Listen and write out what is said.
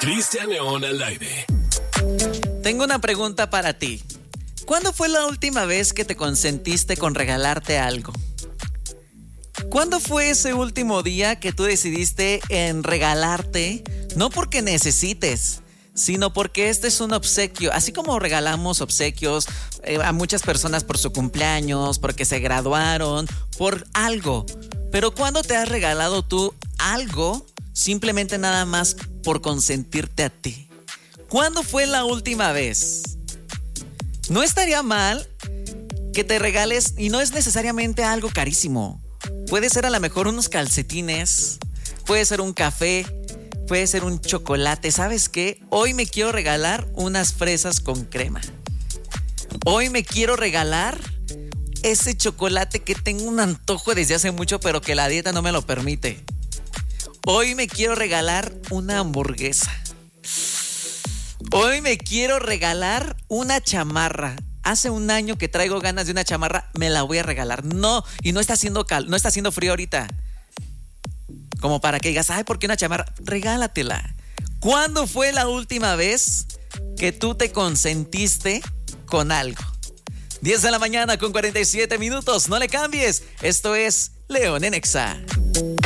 Cristian León al aire. Tengo una pregunta para ti. ¿Cuándo fue la última vez que te consentiste con regalarte algo? ¿Cuándo fue ese último día que tú decidiste en regalarte? No porque necesites, sino porque este es un obsequio. Así como regalamos obsequios a muchas personas por su cumpleaños, porque se graduaron, por algo. Pero ¿cuándo te has regalado tú algo simplemente nada más por consentirte a ti? ¿Cuándo fue la última vez? No estaría mal que te regales, y no es necesariamente algo carísimo. Puede ser a lo mejor unos calcetines, puede ser un café, puede ser un chocolate. ¿Sabes qué? Hoy me quiero regalar unas fresas con crema. Hoy me quiero regalar ese chocolate que tengo un antojo desde hace mucho, pero que la dieta no me lo permite. Hoy me quiero regalar una hamburguesa. Hoy me quiero regalar una chamarra. Hace un año que traigo ganas de una chamarra, me la voy a regalar. No, y no está haciendo no está haciendo frío ahorita. Como para que digas, ay, ¿por qué una chamarra? Regálatela. ¿Cuándo fue la última vez que tú te consentiste con algo? 10 de la mañana con 47 minutos. No le cambies. Esto es León en Exa.